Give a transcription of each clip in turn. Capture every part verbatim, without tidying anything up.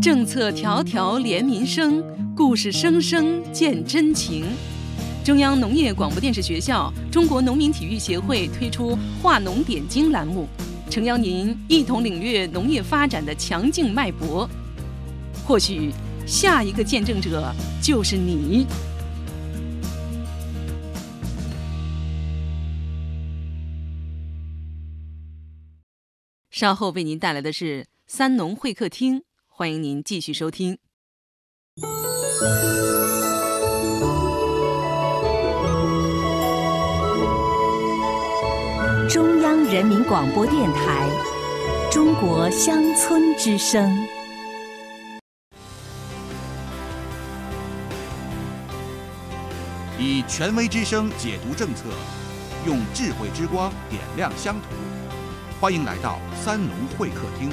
政策条条连民生，故事声声见真情。中央农业广播电视学校、中国农民体育协会推出“化农点睛”栏目，诚邀您一同领略农业发展的强劲脉搏。或许下一个见证者就是你。稍后为您带来的是三农会客厅，欢迎您继续收听。 中央人民广播电台，中国乡村之声。 以权威之声解读政策，用智慧之光点亮乡土。欢迎来到三农会客厅。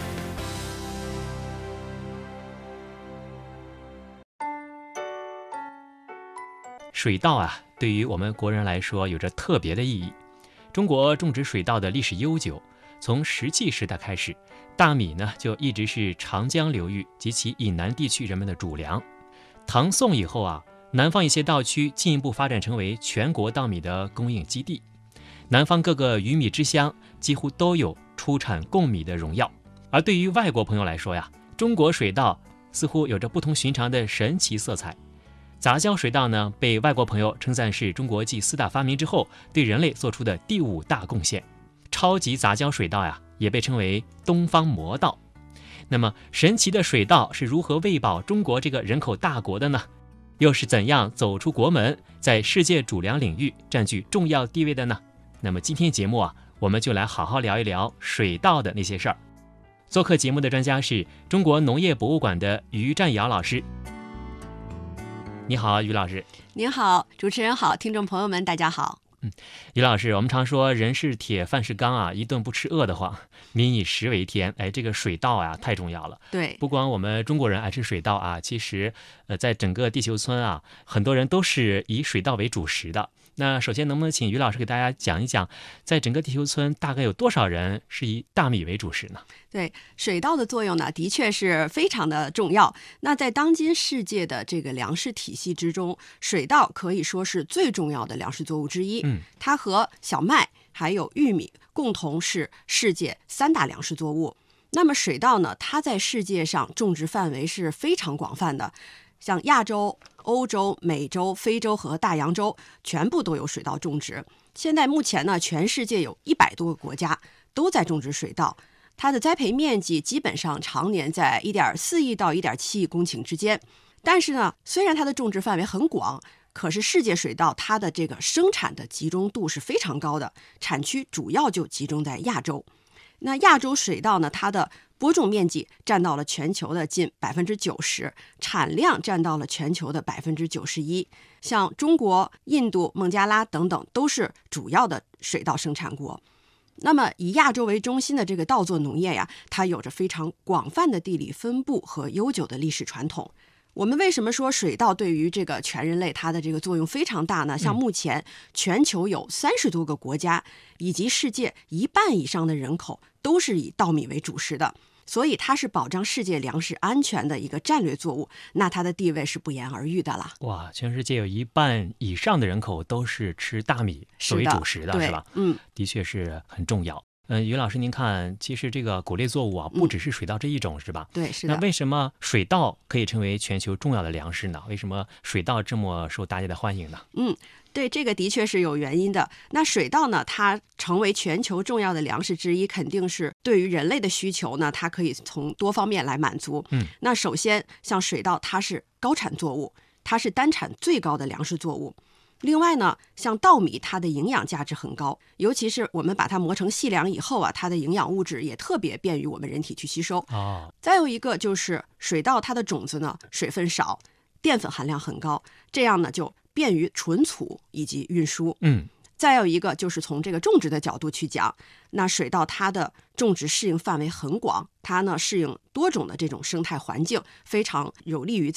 水稻啊，对于我们国人来说有着特别的意义。中国种植水稻的历史悠久，从石器时代开始，大米呢就一直是长江流域及其以南地区人们的主粮。唐宋以后啊，南方一些稻区进一步发展成为全国稻米的供应基地。南方各个鱼米之乡几乎都有出产贡米的荣耀。而对于外国朋友来说呀，中国水稻似乎有着不同寻常的神奇色彩。杂交水稻呢，被外国朋友称赞是中国继四大发明之后对人类做出的第五大贡献。超级杂交水稻呀，也被称为东方魔稻。那么神奇的水稻是如何喂饱中国这个人口大国的呢？又是怎样走出国门，在世界主粮领域占据重要地位的呢？那么今天节目啊，我们就来好好聊一聊水稻的那些事儿。做客节目的专家是中国农业博物馆的于占尧老师。你好，于老师。 您好，主持人好，听众朋友们大家好。 嗯，于老师，我们常说人是铁，饭是钢啊，一顿不吃饿得慌，民以食为天。哎，这个水稻啊太重要了。 对， 不光我们中国人爱吃水稻啊，其实呃，在整个地球村啊，很多人都是以水稻为主食的。那首先能不能请于老师给大家讲一讲，在整个地球村大概有多少人是以大米为主食呢？ 对，水稻的作用呢，的确是非常的重要。那在当今世界的这个粮食体系之中，水稻可以说是最重要的粮食作物之一。 嗯， 它和小麦还有玉米共同是世界三大粮食作物。那么水稻呢，它在世界上种植范围是非常广泛的。像亚洲、欧洲、美洲、非洲和大洋洲全部都有水稻种植。现在目前呢，全世界有一百多个国家都在种植水稻，它的栽培面积基本上常年在一点四亿到一点七亿公顷之间。但是呢，虽然它的种植范围很广，可是世界水稻它的这个生产的集中度是非常高的，产区主要就集中在亚洲。那亚洲水稻呢，它的播种面积占到了全球的近百分之九十，产量占到了全球的百分之九十一。像中国、印度、孟加拉等等都是主要的水稻生产国。那么以亚洲为中心的这个稻作农业呀，它有着非常广泛的地理分布和悠久的历史传统。我们为什么说水稻对于这个全人类它的这个作用非常大呢？像目前全球有三十多个国家，以及世界一半以上的人口都是以稻米为主食的，所以它是保障世界粮食安全的一个战略作物，那它的地位是不言而喻的了。 哇，全世界有一半以上的人口都是吃大米作为主食的，是吧？ 嗯， 的确是很重要。嗯，于老师，您看，其实这个谷类作物啊，不只是水稻这一种，嗯、是吧？ 对，是的。 那为什么水稻可以成为全球重要的粮食呢？为什么水稻这么受大家的欢迎呢？ 嗯，对，这个的确是有原因的。那水稻呢，它成为全球重要的粮食之一，肯定是对于人类的需求呢，它可以从多方面来满足。 嗯， 那首先，像水稻，它是高产作物，它是单产最高的粮食作物。另外呢，像稻米，它的营养价值很高，尤其是我们把它磨成细粮以后啊，它的营养物质也特别便于我们人体去吸收。 哦， 再有一个就是水稻，它的种子呢水分少，淀粉含量很高，这样呢就便于存储以及运输。 嗯。 再有一个就是从这个种植的角度去讲，那水稻它的种植适应范围很广，它呢适应多种的这种生态环境，非常有利于